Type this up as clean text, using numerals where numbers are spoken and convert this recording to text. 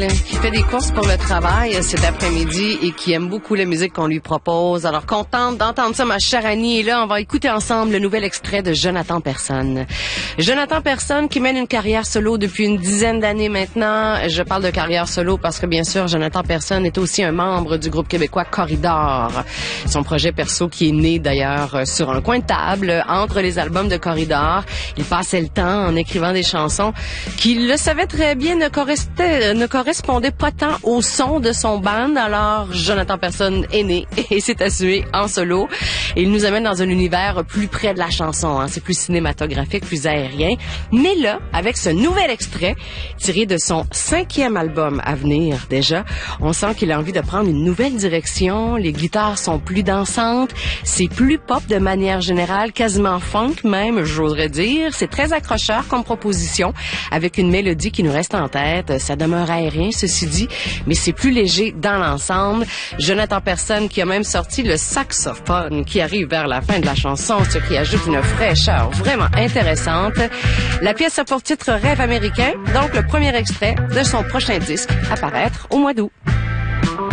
Chantal, qui fait des courses pour le travail cet après-midi et qui aime beaucoup la musique qu'on lui propose. Alors, contente d'entendre ça, ma chère Annie. Et là, on va écouter ensemble le nouvel extrait de Jonathan Personne. Jonathan Personne qui mène une carrière solo depuis une dizaine d'années maintenant. Je parle de carrière solo parce que, bien sûr, Jonathan Personne est aussi un membre du groupe québécois Corridor. Son projet perso qui est né, d'ailleurs, sur un coin de table, entre les albums de Corridor. Il passait le temps en écrivant des chansons qui, le savait très bien, ne correspondait pas tant au son de son band. Alors, Jonathan Personne est né et s'est assumé en solo. Et il nous amène dans un univers plus près de la chanson. Hein. C'est plus cinématographique, plus aérien. Mais là, avec ce nouvel extrait, tiré de son 5e album à venir déjà, on sent qu'il a envie de prendre une nouvelle direction. Les guitares sont plus dansantes. C'est plus pop de manière générale, quasiment funk même, j'oserais dire. C'est très accrocheur comme proposition, avec une mélodie qui nous reste en tête. Ça demeure aérien, ceci dit, mais c'est plus léger dans l'ensemble. Jonathan Personne qui a même sorti le saxophone qui arrive vers la fin de la chanson, ce qui ajoute une fraîcheur vraiment intéressante. La pièce a pour titre Rêve américain, donc le premier extrait de son prochain disque à paraître au mois d'août.